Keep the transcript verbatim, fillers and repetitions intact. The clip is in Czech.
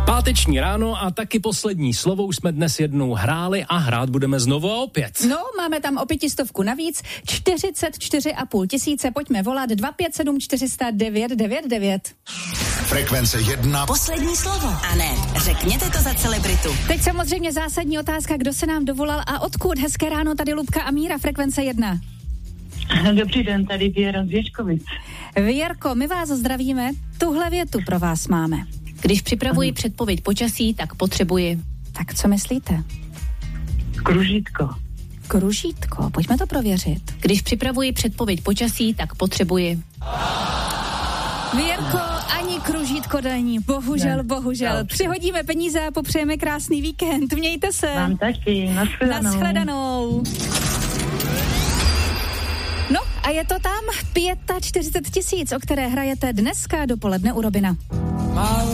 Páteční ráno a taky poslední slovo už jsme dnes jednou hráli a hrát budeme znovu a opět. No, máme tam o pětistovku navíc, čtyřicet čtyři a půl tisíce, pojďme volat dva pět sedm čtyři sta devět devět devět. Frekvence jedna. Poslední slovo. A ne, řekněte to za celebritu. Teď samozřejmě zásadní otázka, kdo se nám dovolal a odkud. Hezké ráno, tady Lubka a Míra, Frekvence jedna. Dobrý den, tady Věra z Věčkovic. Věrko, my vás zdravíme, tuhle větu pro vás máme. Když připravuji Aha. předpověď počasí, tak potřebuji. Tak co myslíte? Kružítko. Kružítko, pojďme to prověřit. Když připravuji předpověď počasí, tak potřebuji. Věrko, ani kružítko není. Bohužel, ne. bohužel. No. Přihodíme peníze a popřejeme krásný víkend. Mějte se. Vám taky, nashledanou. Nashledanou. No a je to tam čtyřicet pět tisíc, o které hrajete dneska dopoledne u Robina.